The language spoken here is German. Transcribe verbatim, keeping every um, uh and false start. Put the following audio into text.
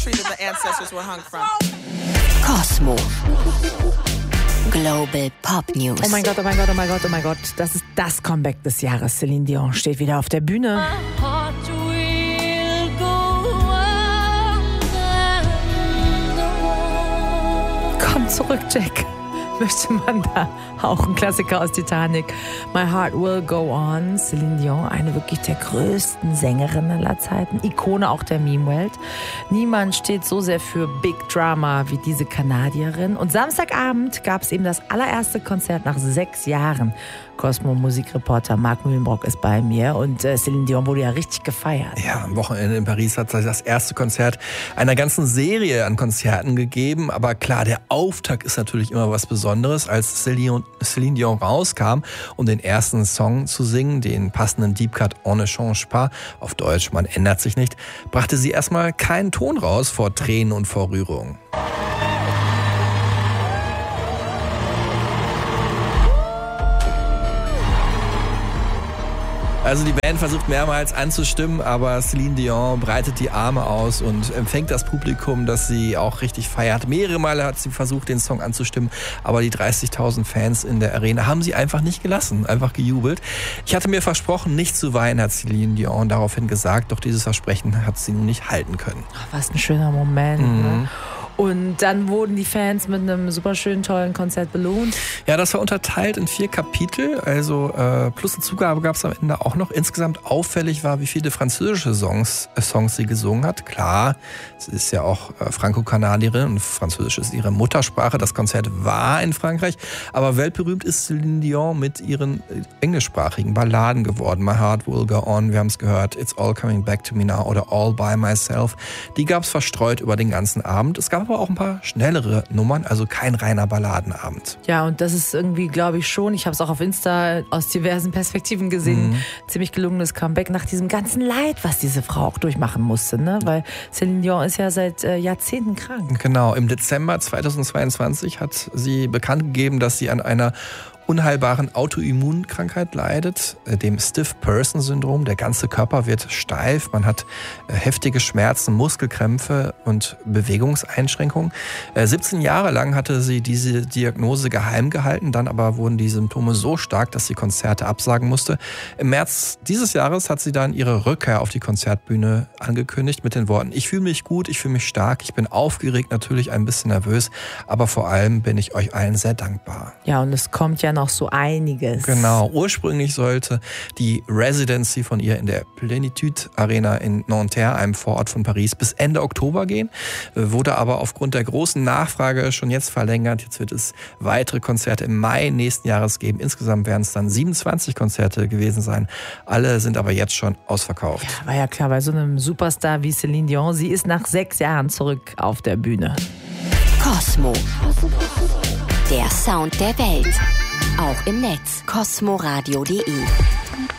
the ancestors were hung from. Cosmo. Global Pop News. Oh mein Gott, oh mein Gott, oh mein Gott, oh mein Gott. Das ist das Comeback des Jahres. Celine Dion steht wieder auf der Bühne. Komm zurück, Jack. Möchte man da auch ein Klassiker aus Titanic. My Heart Will Go On. Celine Dion, eine wirklich der größten Sängerinnen aller Zeiten. Ikone auch der Meme-Welt. Niemand steht so sehr für Big Drama wie diese Kanadierin. Und Samstagabend gab es eben das allererste Konzert nach sechs Jahren. Cosmo-Musikreporter Marc Mühlenbrock ist bei mir. Und äh, Celine Dion wurde ja richtig gefeiert. Ja, am Wochenende in Paris hat sie das erste Konzert einer ganzen Serie an Konzerten gegeben. Aber klar, der Auftakt ist natürlich immer was Besonderes. Als Celine, Celine Dion rauskam, um den ersten Song zu singen, den passenden Deep Cut On ne change pas, auf Deutsch, man ändert sich nicht, brachte sie erstmal keinen Ton raus vor Tränen und vor Rührung. Also die Band versucht mehrmals anzustimmen, aber Celine Dion breitet die Arme aus und empfängt das Publikum, das sie auch richtig feiert. Mehrere Male hat sie versucht, den Song anzustimmen, aber die dreißigtausend Fans in der Arena haben sie einfach nicht gelassen, einfach gejubelt. Ich hatte mir versprochen, nicht zu weinen, hat Celine Dion daraufhin gesagt, doch dieses Versprechen hat sie nun nicht halten können. Ach, was ein schöner Moment, Mhm. ne? Und dann wurden die Fans mit einem super schönen, tollen Konzert belohnt. Ja, das war unterteilt in vier Kapitel, also äh, plus eine Zugabe gab es am Ende auch noch. Insgesamt auffällig war, wie viele französische Songs, äh, Songs sie gesungen hat. Klar, sie ist ja auch äh, Franco-Kanadierin und Französisch ist ihre Muttersprache. Das Konzert war in Frankreich, aber weltberühmt ist Celine Dion mit ihren äh, englischsprachigen Balladen geworden. My Heart Will Go On, wir haben es gehört, It's All Coming Back to Me Now oder All By Myself. Die gab es verstreut über den ganzen Abend. Es gab aber auch ein paar schnellere Nummern, also kein reiner Balladenabend. Ja, und das ist irgendwie, glaube ich schon, ich habe es auch auf Insta aus diversen Perspektiven gesehen, mhm. ziemlich gelungenes Comeback nach diesem ganzen Leid, was diese Frau auch durchmachen musste, ne? Weil Celine Dion ist ja seit äh, Jahrzehnten krank. Genau, im Dezember zweitausendzweiundzwanzig hat sie bekannt gegeben, dass sie an einer unheilbaren Autoimmunkrankheit leidet, dem Stiff-Person-Syndrom. Der ganze Körper wird steif, man hat heftige Schmerzen, Muskelkrämpfe und Bewegungseinschränkungen. siebzehn Jahre lang hatte sie diese Diagnose geheim gehalten, dann aber wurden die Symptome so stark, dass sie Konzerte absagen musste. Im März dieses Jahres hat sie dann ihre Rückkehr auf die Konzertbühne angekündigt mit den Worten: Ich fühle mich gut, ich fühle mich stark, ich bin aufgeregt, natürlich ein bisschen nervös, aber vor allem bin ich euch allen sehr dankbar. Ja, und es kommt ja noch so einiges. Genau, ursprünglich sollte die Residency von ihr in der Plenitude Arena in Nanterre, einem Vorort von Paris, bis Ende Oktober gehen, wurde aber aufgrund der großen Nachfrage schon jetzt verlängert. Jetzt wird es weitere Konzerte im Mai nächsten Jahres geben. Insgesamt werden es dann siebenundzwanzig Konzerte gewesen sein. Alle sind aber jetzt schon ausverkauft. Ja, war ja klar, bei so einem Superstar wie Celine Dion. Sie ist nach sechs Jahren zurück auf der Bühne. Cosmo. Der Sound der Welt. Auch im Netz. cosmoradio punkt de